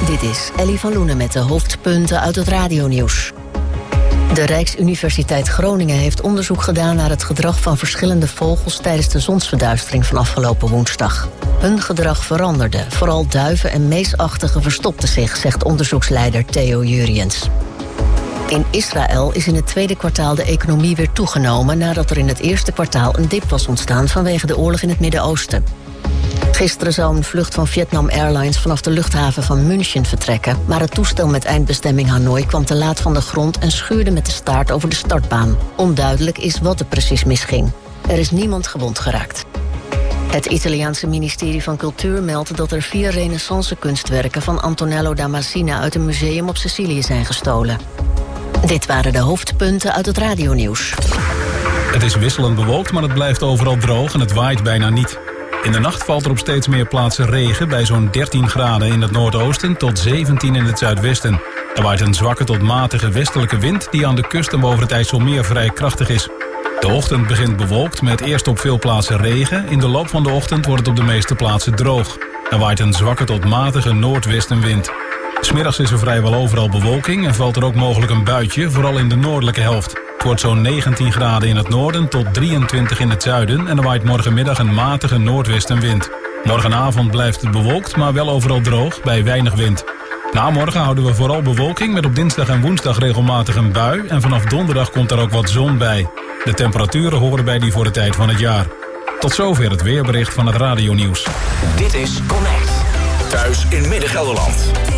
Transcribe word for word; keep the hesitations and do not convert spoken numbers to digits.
Dit is Ellie van Loenen met de hoofdpunten uit het radionieuws. De Rijksuniversiteit Groningen heeft onderzoek gedaan naar het gedrag van verschillende vogels tijdens de zonsverduistering van afgelopen woensdag. Hun gedrag veranderde. Vooral duiven en meesachtigen verstopten zich, zegt onderzoeksleider Theo Juriëns. In Israël is in het tweede kwartaal de economie weer toegenomen nadat er in het eerste kwartaal een dip was ontstaan vanwege de oorlog in het Midden-Oosten. Gisteren zou een vlucht van Vietnam Airlines vanaf de luchthaven van München vertrekken, maar het toestel met eindbestemming Hanoi kwam te laat van de grond en schuurde met de staart over de startbaan. Onduidelijk is wat er precies misging. Er is niemand gewond geraakt. Het Italiaanse ministerie van Cultuur meldt dat er vier renaissance-kunstwerken van Antonello Damascene uit een museum op Sicilië zijn gestolen. Dit waren de hoofdpunten uit het radionieuws. Het is wisselend bewolkt, maar het blijft overal droog en het waait bijna niet. In de nacht valt er op steeds meer plaatsen regen bij zo'n dertien graden in het noordoosten tot zeventien in het zuidwesten. Er waait een zwakke tot matige westelijke wind die aan de kust en boven het IJsselmeer vrij krachtig is. De ochtend begint bewolkt met eerst op veel plaatsen regen. In de loop van de ochtend wordt het op de meeste plaatsen droog. Er waait een zwakke tot matige noordwestenwind. 'S Middags is er vrijwel overal bewolking en valt er ook mogelijk een buitje, vooral in de noordelijke helft. Het wordt zo'n negentien graden in het noorden tot drieëntwintig in het zuiden en er waait morgenmiddag een matige noordwestenwind. Morgenavond blijft het bewolkt, maar wel overal droog bij weinig wind. Na morgen houden we vooral bewolking met op dinsdag en woensdag regelmatig een bui en vanaf donderdag komt er ook wat zon bij. De temperaturen horen bij die voor de tijd van het jaar. Tot zover het weerbericht van het radionieuws. Dit is Connect. Thuis in Midden-Gelderland.